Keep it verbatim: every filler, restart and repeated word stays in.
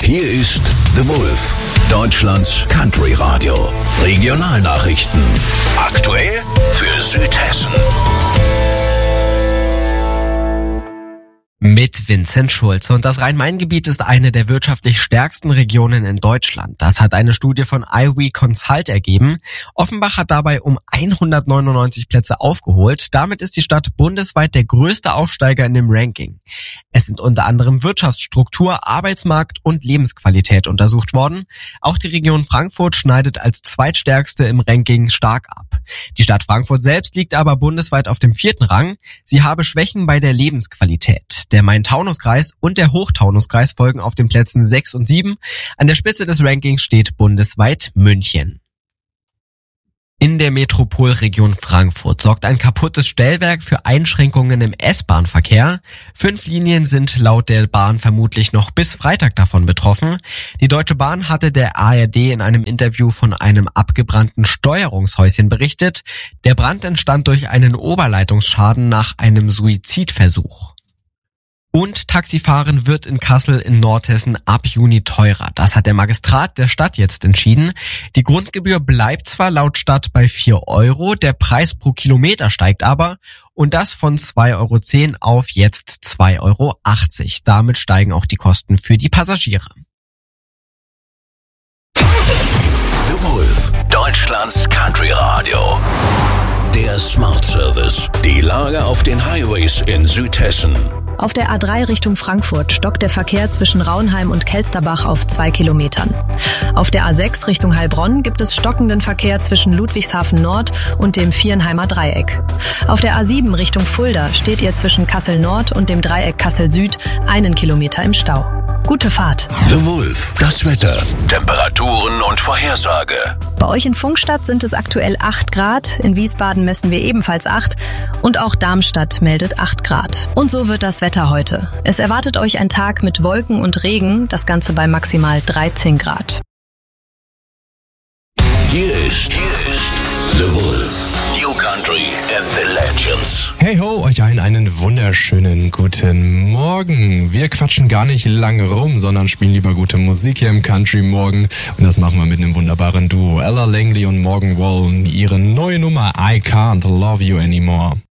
Hier ist The Wolf, Deutschlands Country Radio. Regionalnachrichten. Aktuell für Südhessen. Mit Vincent Schulze. Und das Rhein-Main-Gebiet ist eine der wirtschaftlich stärksten Regionen in Deutschland. Das hat eine Studie von I W E Consult ergeben. Offenbach hat dabei um hundertneunundneunzig Plätze aufgeholt. Damit ist die Stadt bundesweit der größte Aufsteiger in dem Ranking. Es sind unter anderem Wirtschaftsstruktur, Arbeitsmarkt und Lebensqualität untersucht worden. Auch die Region Frankfurt schneidet als zweitstärkste im Ranking stark ab. Die Stadt Frankfurt selbst liegt aber bundesweit auf dem vierten Rang. Sie habe Schwächen bei der Lebensqualität. Der Main-Taunus-Kreis und der Hoch-Taunus-Kreis folgen auf den Plätzen sechs und sieben. An der Spitze des Rankings steht bundesweit München. In der Metropolregion Frankfurt sorgt ein kaputtes Stellwerk für Einschränkungen im S-Bahn-Verkehr. Fünf Linien sind laut der Bahn vermutlich noch bis Freitag davon betroffen. Die Deutsche Bahn hatte der A R D in einem Interview von einem abgebrannten Steuerungshäuschen berichtet. Der Brand entstand durch einen Oberleitungsschaden nach einem Suizidversuch. Und Taxifahren wird in Kassel in Nordhessen ab Juni teurer. Das hat der Magistrat der Stadt jetzt entschieden. Die Grundgebühr bleibt zwar laut Stadt bei vier Euro, der Preis pro Kilometer steigt aber und das von zwei Euro zehn auf jetzt zwei Euro achtzig. Damit steigen auch die Kosten für die Passagiere. The Wolf, Deutschlands Country Radio. Der Smart Service. Die Lage auf den Highways in Südhessen. Auf der A drei Richtung Frankfurt stockt der Verkehr zwischen Raunheim und Kelsterbach auf zwei Kilometern. Auf der A sechs Richtung Heilbronn gibt es stockenden Verkehr zwischen Ludwigshafen Nord und dem Viernheimer Dreieck. Auf der A sieben Richtung Fulda steht ihr zwischen Kassel Nord und dem Dreieck Kassel Süd einen Kilometer im Stau. Gute Fahrt. The Wolf, das Wetter, Temperaturen und Vorhersage. Bei euch in Funkstadt sind es aktuell acht Grad, in Wiesbaden messen wir ebenfalls acht und auch Darmstadt meldet acht Grad. Und so wird das Wetter heute. Es erwartet euch ein Tag mit Wolken und Regen, das Ganze bei maximal dreizehn Grad. Hier ist, hier ist The Wolf, New Country and the Legends. Hey ho, euch allen einen wunderschönen guten Morgen. Wir quatschen gar nicht lange rum, sondern spielen lieber gute Musik hier im Country Morgen. Und das machen wir mit einem wunderbaren Duo. Ella Langley und Morgan Wallen, ihre neue Nummer I Can't Love You Anymore.